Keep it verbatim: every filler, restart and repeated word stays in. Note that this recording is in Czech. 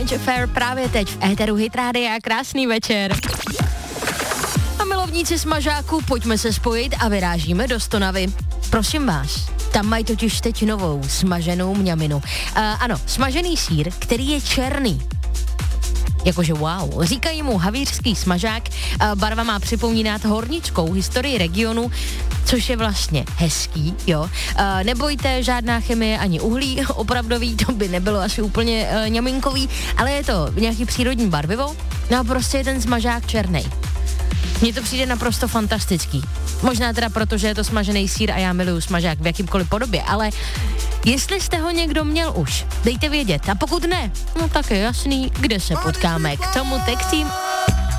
Fair právě teď v éteru Hit Rádia. Krásný večer. A milovníci smažáků, pojďme se spojit a vyrážíme do Stonavy. Prosím vás, tam mají totiž teď novou smaženou mňaminu. Uh, ano, smažený sýr, který je černý. Jakože wow, říkají mu havířský smažák, barva má připomínat hornickou historii regionu, což je vlastně hezký, jo. Nebojte, žádná chemie ani uhlí, opravdový, to by nebylo asi úplně uh, ňaminkový, ale je to nějaký přírodní barvivo, no a prostě je ten smažák černej. Mně to přijde naprosto fantastický. Možná teda proto, že je to smažený sýr a já miluju smažák v jakýmkoliv podobě, ale jestli jste ho někdo měl už, dejte vědět. A pokud ne, no tak je jasný, kde se potkáme. K tomu textím